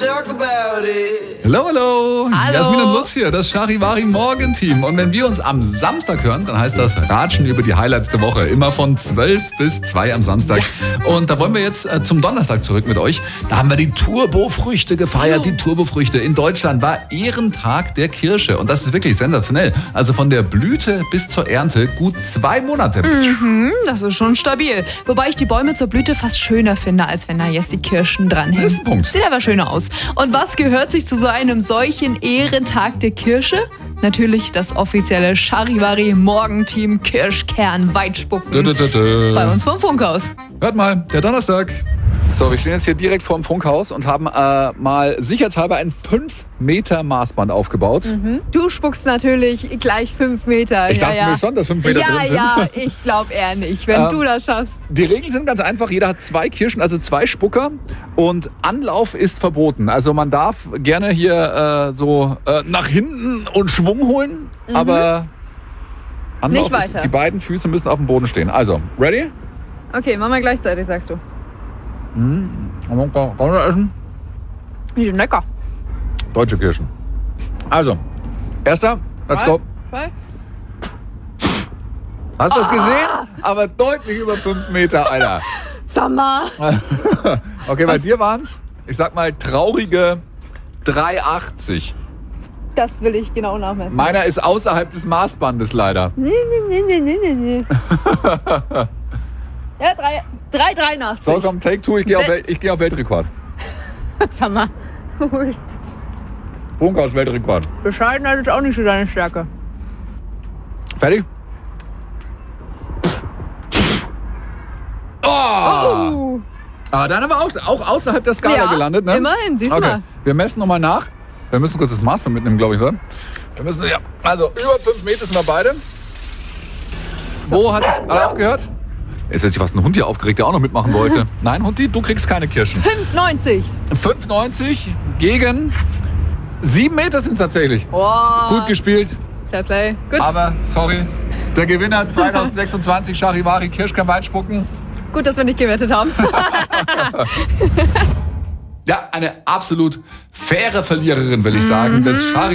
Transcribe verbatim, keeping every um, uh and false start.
talk about it. Hallo, hallo, Hallo. Jasmin und Lutz hier, das Charivari Morgenteam. Und wenn wir uns am Samstag hören, dann heißt das Ratschen über die Highlights der Woche. Immer von zwölf bis zwei am Samstag. Ja. Und da wollen wir jetzt äh, zum Donnerstag zurück mit euch. Da haben wir die Turbofrüchte gefeiert. Oh. Die Turbofrüchte. In Deutschland war Ehrentag der Kirsche. Und das ist wirklich sensationell. Also von der Blüte bis zur Ernte gut zwei Monate. Mhm, das ist schon stabil. Wobei ich die Bäume zur Blüte fast schöner finde, als wenn da jetzt die Kirschen dranhängen. Das ist ein Punkt. Sieht aber schöner aus. Und was gehört sich zu so einem solchen Ehrentag der Kirsche? Natürlich das offizielle Charivari Morgenteam Kirschkern Weitspucken. Dö, dö, dö, dö. Bei uns vom Funkhaus. Hört mal, der Donnerstag. So, wir stehen jetzt hier direkt vorm Funkhaus und haben äh, mal sicherheitshalber ein fünf Meter Maßband aufgebaut. Mhm. Du spuckst natürlich gleich fünf Meter. Ich ja, dachte ja. mir schon, dass fünf Meter ja, drin sind. Ja, ich glaube eher nicht, wenn Ähm, du das schaffst. Die Regeln sind ganz einfach. Jeder hat zwei Kirschen, also zwei Spucker. Und Anlauf ist verboten. Also man darf gerne hier äh, so äh, nach hinten und Schwung holen. Mhm. Aber Anlauf Nicht weiter. Ist, die beiden Füße müssen auf dem Boden stehen. Also, ready? Okay, machen wir gleichzeitig, sagst du. Mhm. Kann man essen? Die sind lecker. Deutsche Kirschen. Also, erster, let's go. Zwei. Hast du das gesehen? Aber deutlich über fünf Meter, Alter. Sag mal. Okay, bei dir waren es, ich sag mal, traurige drei achtzig. Das will ich genau nachmessen. Meiner ist außerhalb des Maßbandes leider. Nee, nee, nee, nee, nee, nee. Ja, drei dreiundachtzig. So, komm, Take Two, ich gehe auf, Wel- ich geh auf Weltrekord. Sag mal. Funkhaus Weltrekord. Bescheidenheit ist auch nicht so deine Stärke. Fertig? Oh! Oh. Ah, dann haben wir auch, auch außerhalb der Skala Ja, gelandet, ne? immerhin, siehst du Okay, mal. wir messen nochmal nach. Wir müssen kurz das Maßband mitnehmen, glaube ich, oder? Wir müssen, ja, also über fünf Meter sind wir beide. Wo hat es aufgehört? Ist jetzt fast ein Hund hier aufgeregt, der auch noch mitmachen wollte. Nein, Hundi, du kriegst keine Kirschen. fünf neunzig. fünf neunzig gegen sieben Meter sind es tatsächlich. Oh. Gut gespielt, Fair Play. Gut. aber sorry. Der Gewinner zwanzig sechsundzwanzig, Charivari Kirschkern Weitspucken. Gut, dass wir nicht gewettet haben. Ja, eine absolut faire Verliererin, will ich sagen. Das Charivari